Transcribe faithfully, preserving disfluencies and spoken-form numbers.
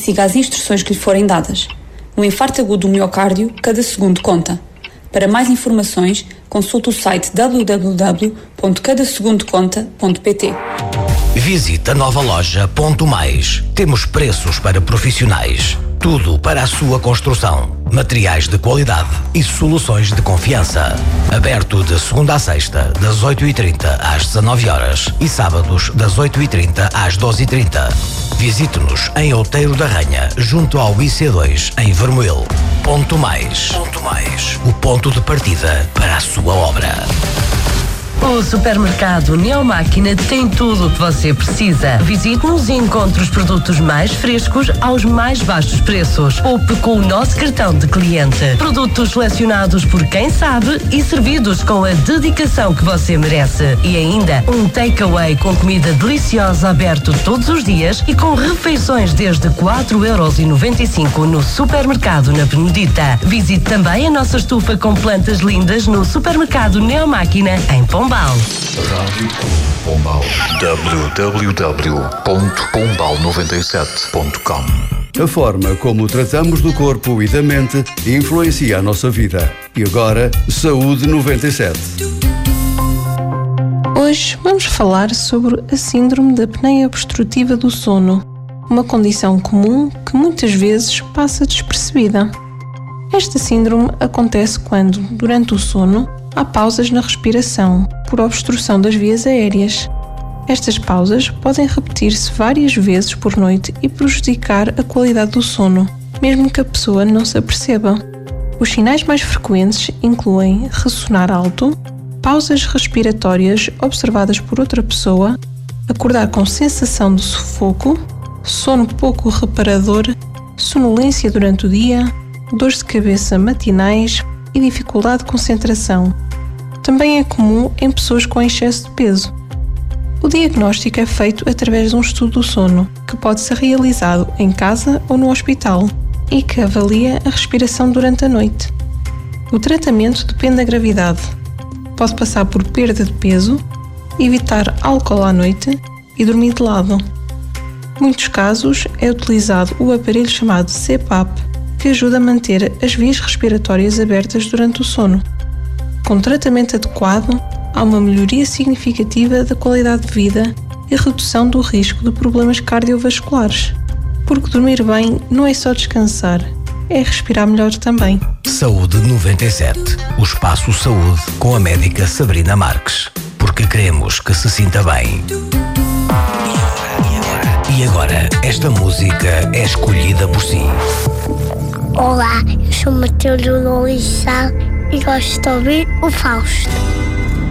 siga as instruções que lhe forem dadas. No infarto agudo do miocárdio, cada segundo conta. Para mais informações, consulte o site w w w ponto cada segundo conta ponto p t. Visite a nova loja Ponto Mais. Temos preços para profissionais. Tudo para a sua construção. Materiais de qualidade e soluções de confiança. Aberto de segunda a sexta, das oito e trinta às dezanove horas e sábados das oito e trinta às doze e trinta. Visite-nos em Outeiro da Ranha, junto ao I C dois, em Vermoil. Ponto Mais. Ponto Mais. O ponto de partida para a sua obra. O supermercado Neomáquina tem tudo o que você precisa. Visite-nos e encontre os produtos mais frescos aos mais baixos preços. Poupe com o nosso cartão de cliente. Produtos selecionados por quem sabe e servidos com a dedicação que você merece. E ainda um takeaway com comida deliciosa aberto todos os dias e com refeições desde quatro euros e noventa e cinco no supermercado na Benedita. Visite também a nossa estufa com plantas lindas no supermercado Neomáquina em Pombal. Rádio Pombal. w w w ponto pombal noventa e sete ponto com. A forma como tratamos do corpo e da mente influencia a nossa vida. E agora, Saúde noventa e sete. Hoje vamos falar sobre a síndrome da apneia obstrutiva do sono, uma condição comum que muitas vezes passa despercebida. Esta síndrome acontece quando, durante o sono, há pausas na respiração, por obstrução das vias aéreas. Estas pausas podem repetir-se várias vezes por noite e prejudicar a qualidade do sono, mesmo que a pessoa não se aperceba. Os sinais mais frequentes incluem ressonar alto, pausas respiratórias observadas por outra pessoa, acordar com sensação de sufoco, sono pouco reparador, sonolência durante o dia, dores de cabeça matinais e dificuldade de concentração. Também é comum em pessoas com excesso de peso. O diagnóstico é feito através de um estudo do sono, que pode ser realizado em casa ou no hospital e que avalia a respiração durante a noite. O tratamento depende da gravidade. Pode passar por perda de peso, evitar álcool à noite e dormir de lado. Em muitos casos é utilizado o aparelho chamado C PAP, que ajuda a manter as vias respiratórias abertas durante o sono. Com tratamento adequado, há uma melhoria significativa da qualidade de vida e redução do risco de problemas cardiovasculares. Porque dormir bem não é só descansar, é respirar melhor também. Saúde noventa e sete. O Espaço Saúde com a médica Sabrina Marques. Porque queremos que se sinta bem. E agora, esta música é escolhida por si. Olá, eu sou Matilde Lolissal e gosto de ouvir o Fausto.